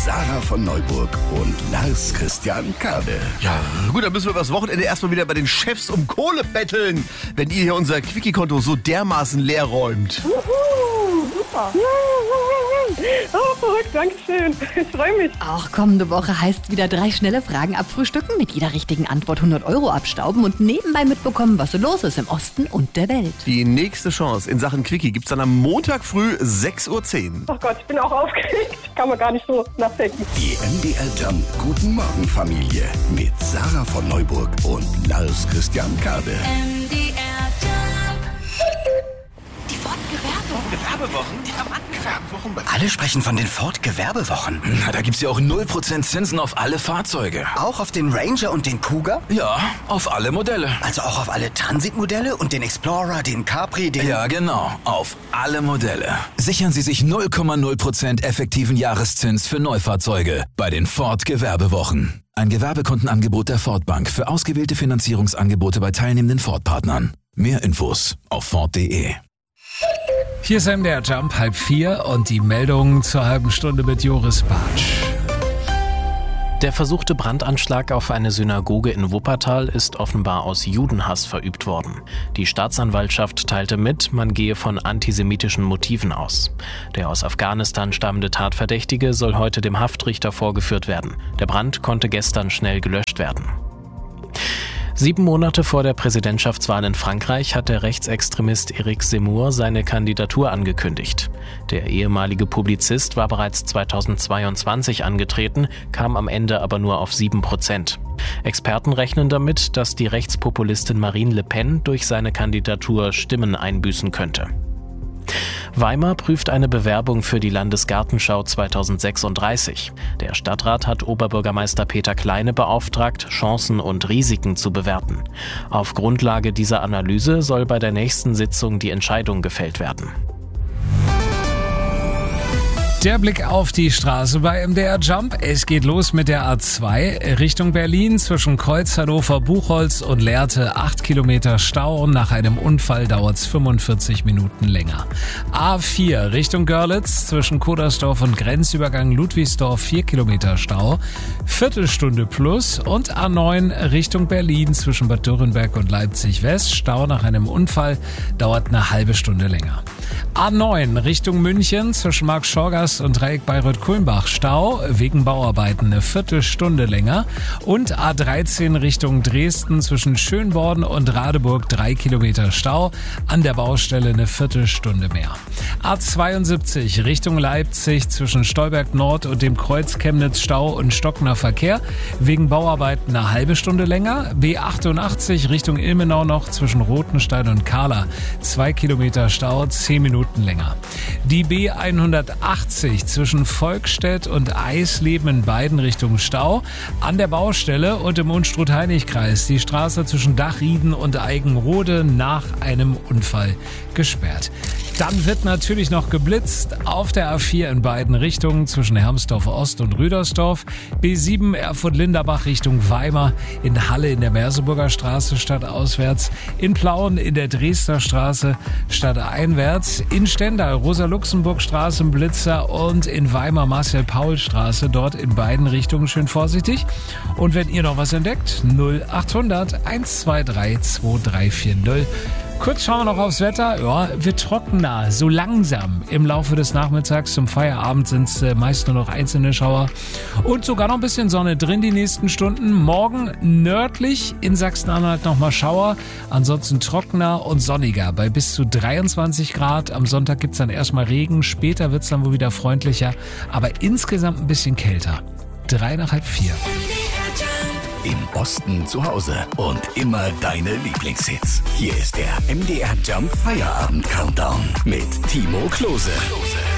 Sarah von Neuburg und Lars Christian Kade. Ja, gut, dann müssen wir übers Wochenende erstmal wieder bei den Chefs um Kohle betteln, wenn ihr hier unser Quickie-Konto so dermaßen leer räumt. Super. Oh, verrückt, danke schön. Ich freue mich. Auch kommende Woche heißt wieder 3 schnelle Fragen abfrühstücken, mit jeder richtigen Antwort 100 € abstauben und nebenbei mitbekommen, was so los ist im Osten und der Welt. Die nächste Chance in Sachen Quickie gibt's dann am Montag früh 6:10 Uhr. Oh Gott, ich bin auch aufgeregt. Kann man gar nicht so nachdenken. Die MDR Jump Guten Morgen Familie mit Sarah von Neuburg und Lars Christian Kade. Die Ford-Gewerbewochen? Alle sprechen von den Ford-Gewerbewochen. Na, da gibt's ja auch 0% Zinsen auf alle Fahrzeuge. Auch auf den Ranger und den Cougar? Ja, auf alle Modelle. Also auch auf alle Transit-Modelle und den Explorer, den Capri, den... Ja, genau, auf alle Modelle. Sichern Sie sich 0,0% effektiven Jahreszins für Neufahrzeuge bei den Ford-Gewerbewochen. Ein Gewerbekundenangebot der Ford Bank für ausgewählte Finanzierungsangebote bei teilnehmenden Ford-Partnern. Mehr Infos auf Ford.de. Hier ist MDR Jump 3:30 und die Meldung zur halben Stunde mit Joris Bartsch. Der versuchte Brandanschlag auf eine Synagoge in Wuppertal ist offenbar aus Judenhass verübt worden. Die Staatsanwaltschaft teilte mit, man gehe von antisemitischen Motiven aus. Der aus Afghanistan stammende Tatverdächtige soll heute dem Haftrichter vorgeführt werden. Der Brand konnte gestern schnell gelöscht werden. 7 Monate vor der Präsidentschaftswahl in Frankreich hat der Rechtsextremist Éric Zemmour seine Kandidatur angekündigt. Der ehemalige Publizist war bereits 2022 angetreten, kam am Ende aber nur auf 7%. Experten rechnen damit, dass die Rechtspopulistin Marine Le Pen durch seine Kandidatur Stimmen einbüßen könnte. Weimar prüft eine Bewerbung für die Landesgartenschau 2036. Der Stadtrat hat Oberbürgermeister Peter Kleine beauftragt, Chancen und Risiken zu bewerten. Auf Grundlage dieser Analyse soll bei der nächsten Sitzung die Entscheidung gefällt werden. Der Blick auf die Straße bei MDR Jump. Es geht los mit der A2 Richtung Berlin zwischen Kreuz, Hannover, Buchholz und Lehrte. 8 Kilometer Stau. Nach einem Unfall dauert es 45 Minuten länger. A4 Richtung Görlitz zwischen Kodersdorf und Grenzübergang Ludwigsdorf. 4 Kilometer Stau. Viertelstunde plus. Und A9 Richtung Berlin zwischen Bad Dürrenberg und Leipzig West. Stau nach einem Unfall dauert eine halbe Stunde länger. A9 Richtung München zwischen Marktschorgast und Dreieck Bayreuth-Kulmbach. Stau wegen Bauarbeiten eine Viertelstunde länger. Und A13 Richtung Dresden zwischen Schönborn und Radeburg 3 Kilometer Stau. An der Baustelle eine Viertelstunde mehr. A72 Richtung Leipzig zwischen Stolberg Nord und dem Kreuz Chemnitz Stau und stockender Verkehr. Wegen Bauarbeiten eine halbe Stunde länger. B88 Richtung Ilmenau noch zwischen Rothenstein und Kahla. 2 Kilometer Stau, 10 Minuten länger. Die B180 zwischen Volkstedt und Eisleben in beiden Richtungen Stau. An der Baustelle und im Unstrut-Heinig-Kreis die Straße zwischen Dachrieden und Eigenrode nach einem Unfall gesperrt. Dann wird natürlich noch geblitzt auf der A4 in beiden Richtungen zwischen Hermsdorf Ost und Rüdersdorf. B7 Erfurt-Linderbach Richtung Weimar, in Halle in der Merseburger Straße stadtauswärts, in Plauen in der Dresdner Straße stadteinwärts, in Stendal Rosa-Luxemburg-Straße im Blitzer und in Weimar Marcel-Paul-Straße, dort in beiden Richtungen schön vorsichtig. Und wenn ihr noch was entdeckt, 0800 123 2340. Kurz schauen wir noch aufs Wetter. Ja, wird trockener, so langsam. Im Laufe des Nachmittags zum Feierabend sind es meist nur noch einzelne Schauer. Und sogar noch ein bisschen Sonne drin die nächsten Stunden. Morgen nördlich in Sachsen-Anhalt nochmal Schauer. Ansonsten trockener und sonniger bei bis zu 23 Grad. Am Sonntag gibt es dann erstmal Regen. Später wird es dann wohl wieder freundlicher. Aber insgesamt ein bisschen kälter. 3 nach halb 4. Im Osten zu Hause und immer deine Lieblingshits. Hier ist der MDR Jump Feierabend Countdown mit Timo Klose.